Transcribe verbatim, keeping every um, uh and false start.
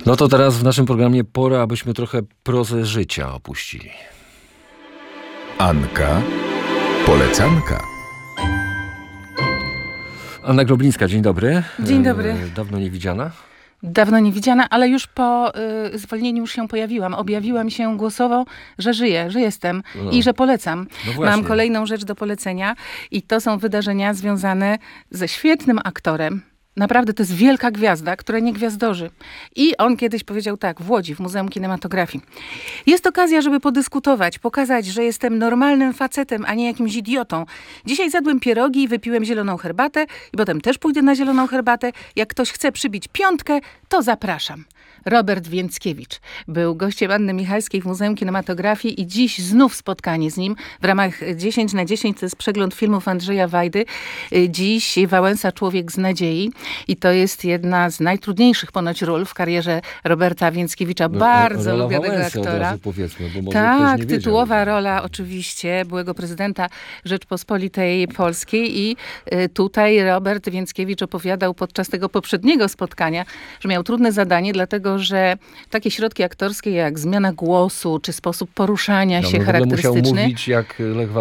No to teraz w naszym programie pora, abyśmy trochę prozę życia opuścili. Anka Polecanka. Anna Groblińska, dzień dobry. Dzień dobry. E, dawno nie widziana. Dawno nie widziana, ale już po y, zwolnieniu już się pojawiłam. Objawiłam się głosowo, że żyję, że jestem No. i że polecam. No właśnie. Mam kolejną rzecz do polecenia i to są wydarzenia związane ze świetnym aktorem. Naprawdę to jest wielka gwiazda, która nie gwiazdorzy. I on kiedyś powiedział tak, w Łodzi, w Muzeum Kinematografii. Jest okazja, żeby podyskutować, pokazać, że jestem normalnym facetem, a nie jakimś idiotą. Dzisiaj zjadłem pierogi i wypiłem zieloną herbatę i potem też pójdę na zieloną herbatę. Jak ktoś chce przybić piątkę, to zapraszam. Robert Więckiewicz był gościem Anny Michalskiej w Muzeum Kinematografii i dziś znów spotkanie z nim w ramach dziesięć na dziesięć, to jest przegląd filmów Andrzeja Wajdy. Dziś Wałęsa Człowiek z nadziei i to jest jedna z najtrudniejszych ponoć ról w karierze Roberta Więckiewicza. Bardzo Rola lubię tego Wałęsy od aktora. razu powiedzmy, bo może Tak, ktoś nie wiedział. tytułowa rola oczywiście byłego prezydenta Rzeczpospolitej Polskiej i y, tutaj Robert Więckiewicz opowiadał podczas tego poprzedniego spotkania, że miał trudne zadanie, dlatego że takie środki aktorskie jak zmiana głosu czy sposób poruszania No, się no, w ogóle musiał charakterystyczny mówić jak Lech